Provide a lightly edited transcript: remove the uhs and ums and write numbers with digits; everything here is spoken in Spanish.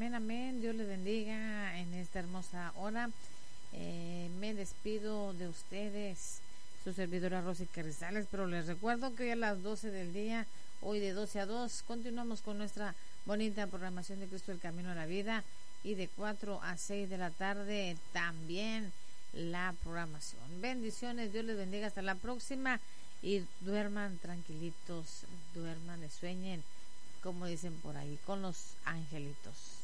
amén, amén. Dios les bendiga en esta hermosa hora. Me despido de ustedes, su servidora Rosy Carrizales, pero les recuerdo que hoy a las 12 del día, hoy de 12 a 2, continuamos con nuestra bonita programación de Cristo el Camino a la Vida, y de 4 a 6 de la tarde también la programación. Bendiciones, Dios les bendiga, hasta la próxima, y duerman tranquilitos, duerman y sueñen, como dicen por ahí, con los angelitos.